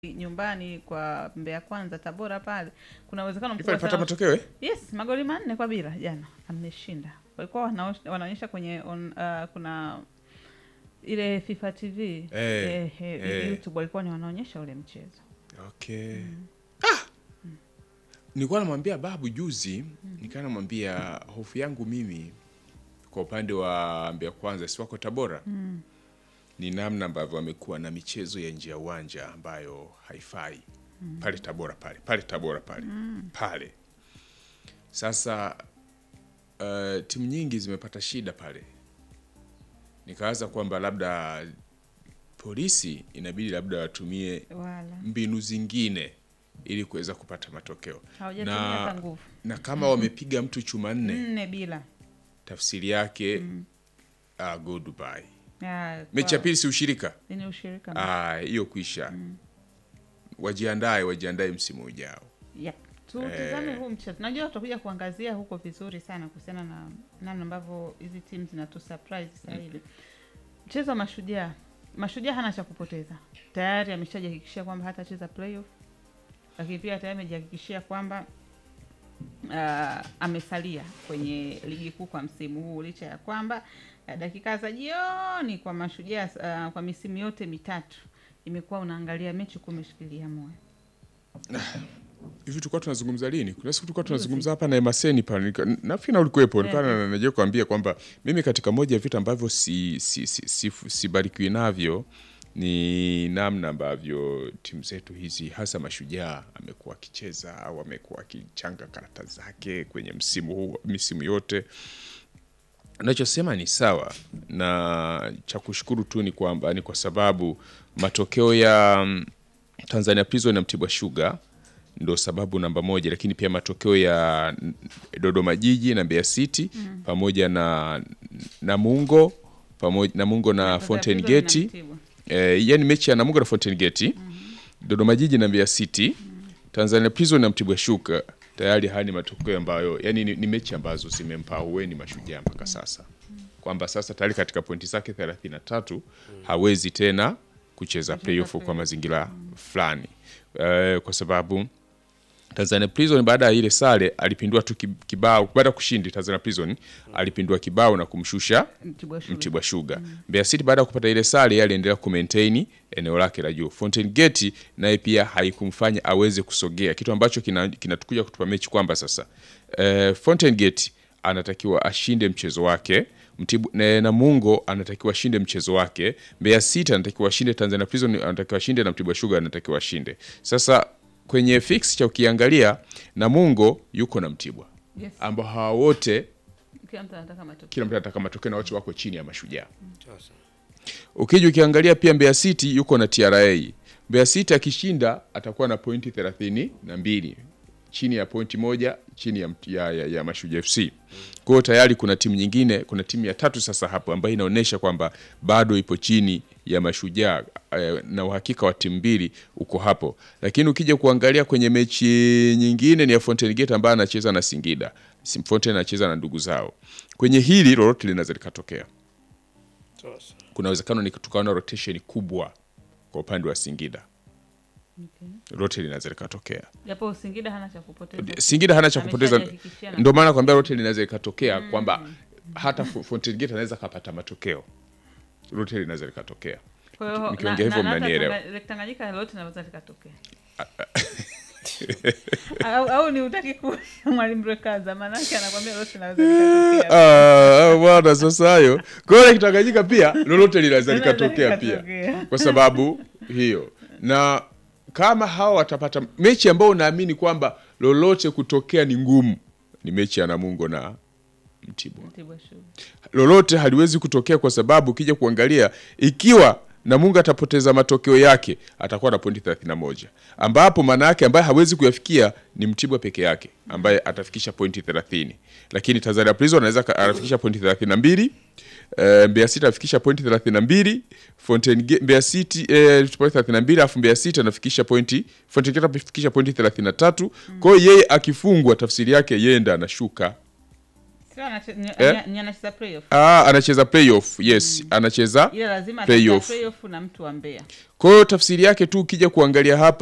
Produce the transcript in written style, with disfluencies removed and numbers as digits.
nyumbani kwa Mbeya Kwanza Tabora pale, kuna uwezekano mkubwa Alipata sana. matokeo Yes, magoli 4-0 jana ameshinda. Walikuwa wanaonyesha kwenye kuna ile FIFA TV YouTube walikuwa ni wanaonyesha ule mchezo. Okay. Nilikuwa namwambia babu juzi, nikawa namwambia hofu yangu mimi kwa upande wa Mbeya Kwanza si wako Tabora. Ni namna ambavyo wamekuwa na michezo ya nje ya uwanja ambayo haifai. Pale Tabora pale. Sasa timu nyingi zimepata shida pale. Nikawaza kwamba labda polisi inabidi labda watumie mbinu zingine ili kuweza kupata matokeo. Hawajatumia nguvu. Na kama wamepiga mtu chuma 4-0. Tafsiri yake goodbye. Mechi ya pili si ushirika? Ni ushirika. Hiyo kuisha. Wajiandae msimu ujao. Yep. Tutazame huu mchezo. Najua tutakuja kuangazia huko vizuri sana kuhusiana na namna ambavyo hizi timu zinatu surprise sasa hivi. Mchezo wa Mashujaa. Mashujaa hana cha kupoteza. Tayari ameshajihakikishia kwamba hatacheza playoff. Lakini pia tayari amejihakikishia kwamba amesalia kwenye ligi kuu kwa msimu huu, licha ya kwamba dakika za jioni kwa Mashujaa kwa misimu yote mitatu imekuwa unaangalia mechi kumeshikilia moyo. Hivi tulikuwa tunazungumza lini? Kuna siku tulikuwa tunazungumza hapa na Emaseni pale. Nafikiri ulikuwepo. Nilikuwa najua kuambia kwamba mimi katika moja ya vitu ambavyo sibarikiwi navyo ni namna ambavyo timu zetu hizi hasa Mashujaa amekuwa akicheza au amekuwa akichanga karata zake kwenye msimu yote. Nachosema ni sawa, na cha kushukuru tu ni kwamba ni kwa sababu matokeo ya Tanzania Prison na Mtibwa Sugar ndo sababu namba moja, lakini pia matokeo ya Dodoma Jiji na Mbeya City pamoja na Namungo na Fountain Gate. Yani mechi ya Namungo na Fountain Gate, Dodoma Jiji na Mbeya City, Tanzania Prison na Mtibwa Sugar tayari hani matokeo ambayo yani ni mechi ambazo zimempa uweni Mashujaa mpaka sasa. Kwamba sasa tayari katika pointi zake 33 hawezi tena kucheza playoff kwa mazingira fulani. Kwa sababu Tanzania Prison baada ya ile sare alipindua tu kibao baada kushindi. Tanzania Prison alipindua kibao na kumshusha Mtibwa Sugar. Mbeya City baada ya kupata ile sare yeye aliendelea kumaintain eneo lake la juu. Fountain Gate naye pia haikumfanya aweze kusogea, kitu ambacho kinatukuja kutupa mechi kwamba sasa Fountain Gate anatakiwa ashinde mchezo wake, Namungo anatakiwa ashinde mchezo wake, Mbeya City anatakiwa ashinde, Tanzania Prison anatakiwa ashinde na Mtibwa Sugar anatakiwa ashinde. Sasa kwenye fix cha ukiangalia Namungo yuko na Mtibwa. Yes. Ambao hawa wote kila mtu anataka matokeo. Kila mtu anataka matokeo na wote wako chini ya Mashujaa. Ukija ukiangalia pia Mbeya City yuko na TRA. Mbeya City akishinda atakuwa na pointi 32, chini ya pointi moja chini ya Mashujaa FC. Kwa hiyo tayari kuna timu nyingine, kuna timu ya tatu sasa hapo ambayo inaonyesha kwamba bado ipo chini ya Mashujaa, na uhakika wa timu mbili uko hapo. Lakini ukija kuangalia kwenye mechi nyingine ni ya Fountain Gate ambayo anacheza na Singida. Fountain anacheza na ndugu zao. Kwenye hili lolote linaweza likatokea. Kuna uwezekano ni tukaona rotation kubwa kwa upande wa Singida. Lolote linaweza likatokea. Japo Singida hana cha kupoteza. Singida hana cha kupoteza. Ndio maana kwambia lolote linaweza likatokea kwamba hata Fountain Gate anaweza kupata matokeo. Lolote linaweza likatokea. Kwa hiyo nikiongea hivyo mnanielewa. Tanganyika lolote linaweza likatokea. au ni utaki ku Mwalimu Rekaza maana yake anakuambia lolote linaweza likatokea. Bwana sasa hayo. Kwa hiyo Tanganyika pia lolote linaweza likatokea pia. Kwa sababu hiyo. Na kama hao watapata mechi ambayo naamini kwamba lolote kutokea ni ngumu, ni mechi ya Namungo na Mtibwa Sugar. Lolote haliwezi kutokea kwa sababu ukija kuangalia ikiwa Namungo atapoteza matokeo yake atakuwa na pointi 31, ambapo maana yake ambaye hawezi kuyafikia ni Mtibwa peke yake ambaye atafikisha pointi 30. Lakini Tanzania Prison anaweza kufikisha pointi 32, Mbeya City afikisha pointi 32, Mbeya City pointi 32, afu Mbeya City anafikisha pointi, Fountain Gate afikisha pointi 33. Kwa hiyo yeye akifungwa tafsiri yake yeye ndo anashuka. Sio anacheza playoff. Anacheza playoff. Yes, anacheza Ile lazima playoff. playoff na mtu wa Mbeya. Kwa hiyo tafsiri yake tu ukija kuangalia hapa